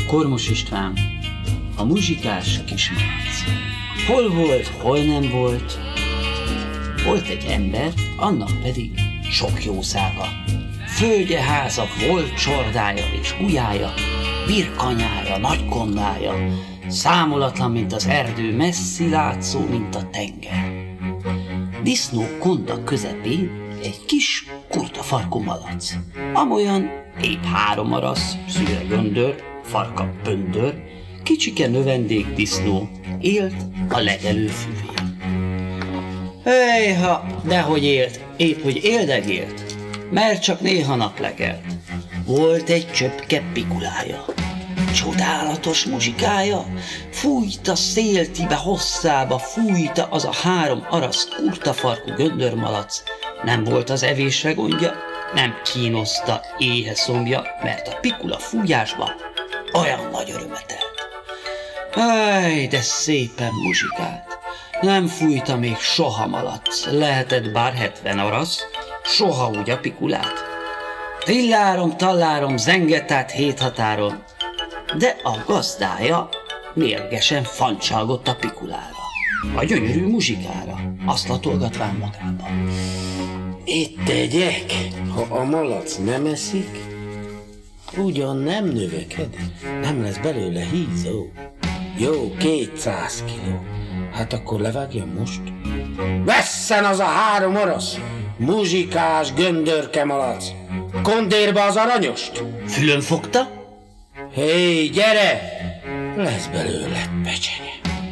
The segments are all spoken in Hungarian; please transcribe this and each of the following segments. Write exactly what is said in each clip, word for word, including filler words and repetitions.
Kormos István, a muzsikás kismalac. Hol volt, hol nem volt? Volt egy ember, annak pedig sok jószága. Földje, háza, volt csordája és gulyája, birkanyája, nagykondája, számolatlan, mint az erdő, messzi látszó, mint a tenger. Disznó konda közepén egy kis kurta farkú malac, amolyan épp három arasz, szőre göndör, farka pöndör, kicsike növendék disznó élt a legelő füvén. Ejha, dehogy élt, épp hogy éldegélt, mert csak néha naplegelt. Volt egy csöpke pikulája, csodálatos muzsikája, fújta széltibe hosszába, fújta az a három arasz kurtafarkú göndörmalac. Nem volt az evésre gondja, nem kínoszta éhe szomja, mert a pikula fújásba olyan nagy örömet telt. Áj, de szépen muzsikált, nem fújta még soha malac, lehetett bár hetven arasz, soha úgy a pikulát. Tillárom, tallárom, zengett át hét határon, de a gazdája mérgesen fancsalgott a pikulára, a gyönyörű muzsikára, azt latolgatván magában. Itt tegyek, ha a malac nem eszik, ugyan nem növekedik, nem lesz belőle hízó. Jó, kétszáz kiló. Hát akkor levágjam most? Vesszen az a három orosz, muzsikás göndörke malac, kondérba az aranyost. Fülön fogta? Hé, gyere! Lesz belőle pecsenye.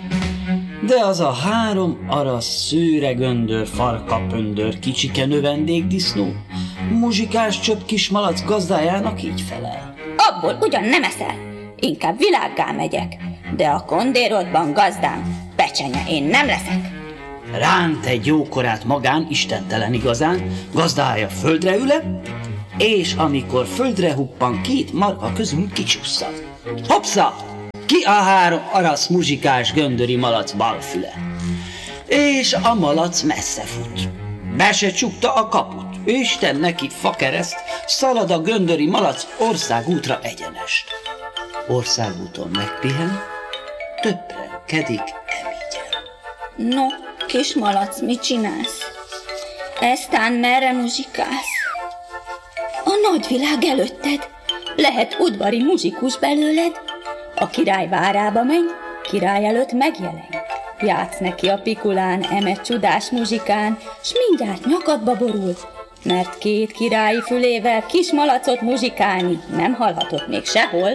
De az a három arasz, szőre göndör, farka pöndör, kicsike növendék disznó, muzsikás csöpp kis malac gazdájának így felel. Abból ugyan nem eszel, inkább világgá megyek, de a kondérodban, gazdám, pecsenye én nem leszek. Ránt egy jókorát magán, istentelen igazán, gazdája földre üle, és amikor földre huppan, két marka közül kicsusszad. Hoppszá! Ki a három arasz muzsikás göndöri malac balfüle? És a malac messze fut. Be se csukta a kaput. Isten neki fakereszt, szalad a göndöri malac országútra egyenest. Országúton megpihen, töprengkedik emigyen. No, kis malac, mit csinálsz? Eztán merre muzsikálsz? A nagyvilág előtted, lehet udvari muzsikus belőled. A király várába menj, király előtt megjelenj. Játsz neki a pikulán, eme csodás muzsikán, s mindjárt nyakadba borul, mert két királyi fülével kis malacot muzsikálni nem hallhatott még sehol.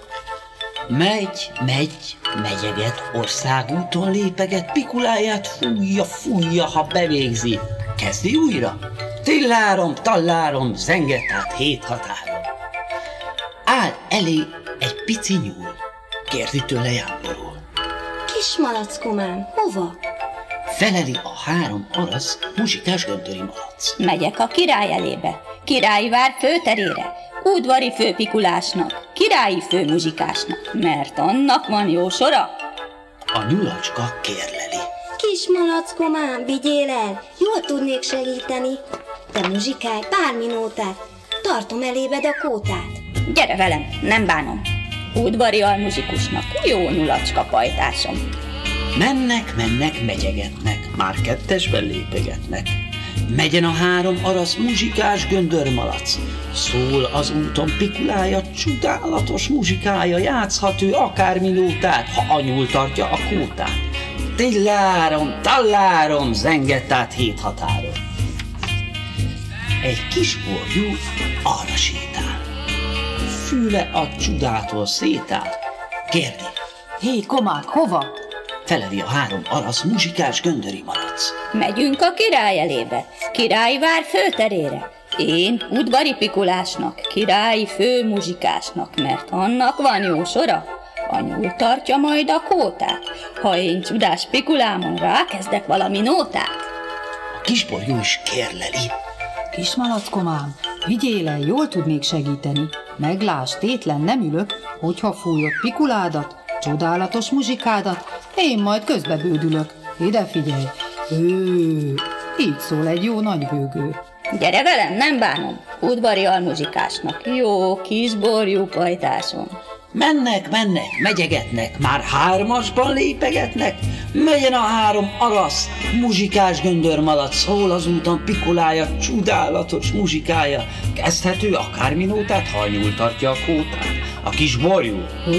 Megy, megy, megyeget, országúton lépeget, pikuláját fújja, fújja, ha bevégzi. Kezdi újra. Tillárom, tallárom, zengett át hét határon. Áll elé egy pici nyúl, kérdi tőle jámborul. Kis malackomám, hova? Feleli a három arasz muzsikás göndöri malac. Megyek a király elébe, királyi vár főterére, udvari főpikulásnak, királyi főmuzsikásnak, mert annak van jó sora. A nyulacska kérleli. Kis malackomám, vigyél el, jól tudnék segíteni. Te muzsikálj pár minótát, tartom elébed a kótát. Gyere velem, nem bánom. Udvari almuzsikusnak, jó nyulacska pajtásom. Mennek, mennek, megyegetnek, már kettesben lépegetnek. Megyen a három arasz muzsikás göndörmalac. Szól az úton pikulája, csodálatos muzsikája, játszhat ő akármi nótát, ha a nyúl tartja a kótát. Tillárom, tallárom, zengett át hét határon. Egy kis orjú arra sétál. Füle a csodától szétáll. Kérdi. Hé, komák, hova? Feleli a három arasz muzsikás göndöri malac. Megyünk a király elébe, királyi vár főterére. Én udvari pikulásnak, királyi főmuzsikásnak, mert annak van jó sora. A nyúl tartja majd a kótát, ha én csodás pikulámon rákezdek valami nótát. A kisborjú is kérleli. Kis malackomám, vigyél el, jól tudnék segíteni. Meglásd, tétlen nem ülök, hogyha fújod pikuládat, csodálatos muzsikádat, én majd közbebődülök. Ide figyelj! Ő, így szól egy jó nagybőgő. Gyere velem, nem bánom, udvari almuzsikásnak, jó kis borjú pajtásom. Mennek, mennek, megyegetnek, már hármasban lépegetnek, megyen a három arasz, muzsikás göndörmalac, szól az úton pikulája, csodálatos muzsikája, kezdhető akár minótát, ha nyúl tartja a kótát, a kis borjú.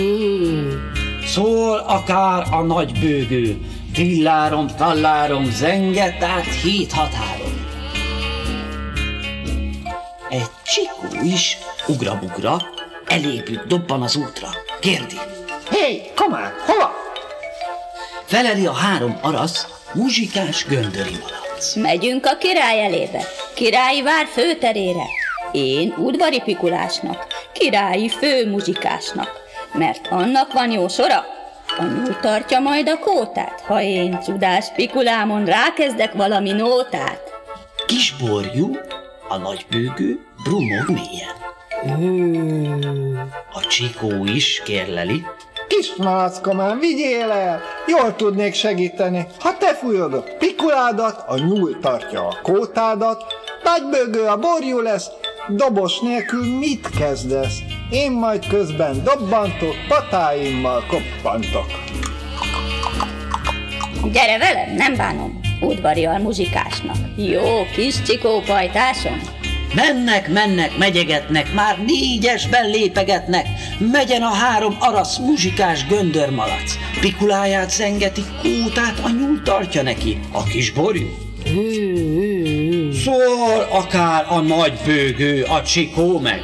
Szól akár a nagy bőgő, villárom, tallárom, zenget át hét határon. Egy csikó is ugra-bugra, elépült, dobban az útra. Kérdi. Hé, komán, hova? Feleli a három arasz, muzsikás göndöri malac. Megyünk a király elébe, királyi vár főterére. Én udvari pikulásnak, királyi főmuzsikásnak, mert annak van jó sora, a nyúl tartja majd a kótát, ha én csodás pikulámon rákezdek valami nótát. Kisborjú, a nagybőgő, brumog mélyen. A csikó is kérleli. Kis malackomám, vigyél el! Jól tudnék segíteni. Ha te fújod a pikuládat, a nyúl tartja a kótádat, nagybőgő a borjú lesz, dobos nélkül mit kezdesz? Én majd közben dobbantok, patáimmal koppantok. Gyere velem, nem bánom, udvarias muzsikásnak. Jó kis csikó pajtásom. Mennek, mennek, megyegetnek, már négyesben lépegetnek, megyen a három arasz, muzsikás göndörmalac. Pikuláját zengeti, kótát a nyúl tartja neki, a kis borjú. Szól akár a nagy bőgő, a csikó meg.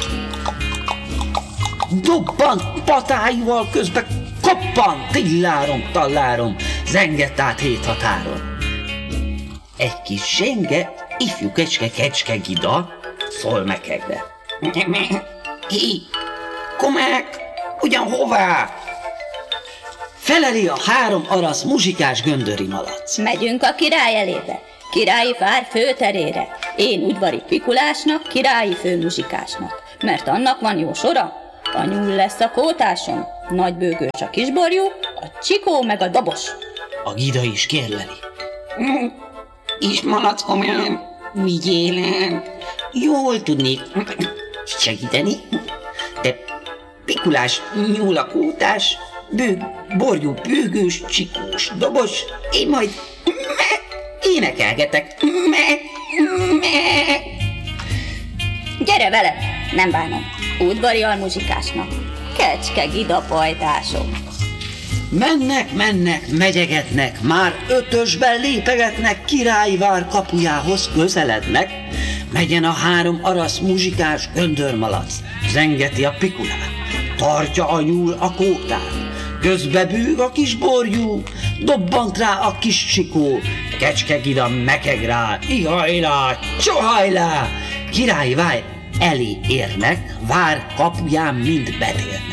Dobban patáival közbe koppan, tillárom, tallárom, zengett át hét határon. Egy kis zsenge, ifjú kecske, kecske gida, szól mekegve. Hi, komák, ugyan hová? Feleli a három arasz, muzsikás göndöri malac. Megyünk a király elébe, királyi vár főterére. Én udvari pikulásnak, királyi főmuzsikásnak, mert annak van jó sora. A nyúl lesz a kótásom, nagybőgős a kisborjú, a csikó meg a dobos. A gida is kérleli. Kis malackomám, vigyél el, jól tudnék segíteni. Te pikulás, nyúlakótás, bőg, borjú, bőgős, csikós, dobos, én majd me, énekelgetek. Me, me. Gyere vele, nem bánom, udvarias muzsikásnak, kecske gida pajtásom. Mennek, mennek, megyegetnek, már ötösben lépegetnek, királyi vár kapujához közelednek, megyen a három arasz, muzsikás göndörmalac, zengeti a pikulát, tartja a nyúl a kótát, közbe bűg a kis borjú, dobbant rá a kis csikó, kecskegida mekeg rá, ihajlá, csohajlá, királyi vár elé érnek, vár kapuján mind betérnek.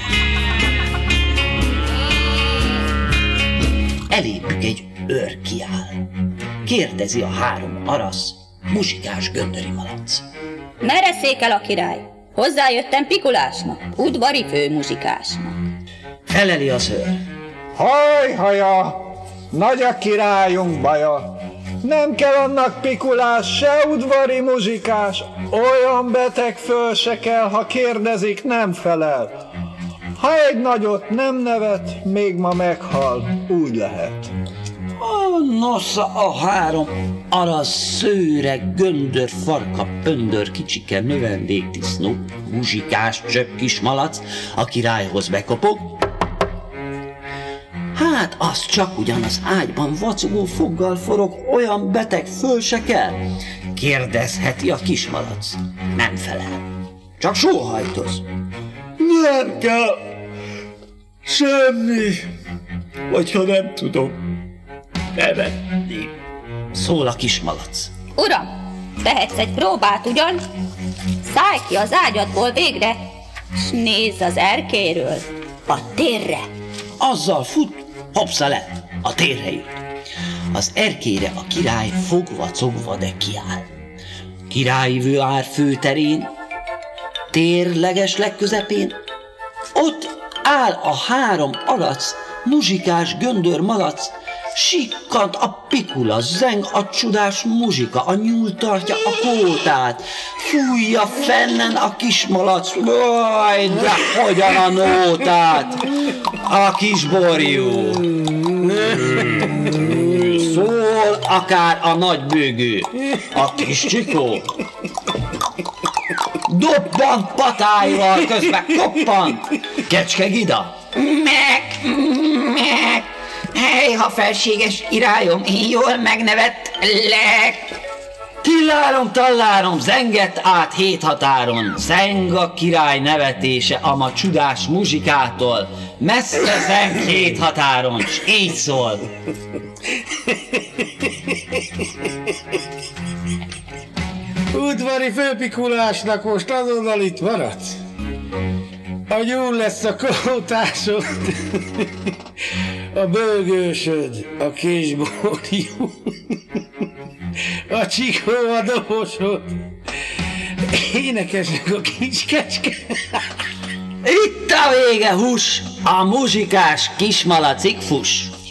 Elépük egy őr kiáll. Kérdezi a három arasz, muzsikás göndöri malac. Merre székel a király? Hozzájöttem pikulásnak, udvari főmuzsikásnak. Feleli az őr. Haj, haja! Nagy a királyunk baja! Nem kell annak pikulás, se udvari muzsikás, olyan beteg föl se kell, ha kérdezik, nem felel. Ha egy nagyot nem nevet, még ma meghal, úgy lehet. A nosza a három arasz, szőre, göndör, farka, pöndör, kicsike, növendék, disznó, muzsikás, csöpp kis malac, a királyhoz bekopog. Hát az csak ugyan az ágyban vacogó foggal forog, olyan beteg föl se kell. Kérdezheti a kismalac. Nem felel. Csak sóhajtoz. Nem kell semmi, vagy ha nem tudom nevetni. Szól a kismalac. Uram, tehetsz egy próbát ugyan? Szállj ki az ágyadból végre, s nézz az erkéről a térre. Azzal fut, hopsza le, a térre jut. Az erkére a király fogva-cogva, de kiáll. Királyi vár főterén, tér legesleg közepén, ott áll a három arac, muzsikás göndör malac, Sikkant a pikula, zeng a csodás muzsika, a nyúl tartja a kótát, fújja fennen a kismalac, vaj, de hogyan a nótát, a kisborjú. Szól akár a nagybőgő, a kis csikó. Dobbant patáival, közben koppant, kecske gida. Meg, meg. Hely, ha felséges irályom, én jól megnevettlek. Tillárom, tallárom, zengett át hét határon, zeng a király nevetése a ma csodás muzsikától, messze zeng hét határon, s így szól. Udvari főpikulásnak most azonnal itt maradsz? A nyúl lesz a kótásod, a bőgősöd, a kisborjú, a csikó a dobosod, énekesnek a kis kecske. Itt a vége, hús, a muzsikás kismalacig fuss.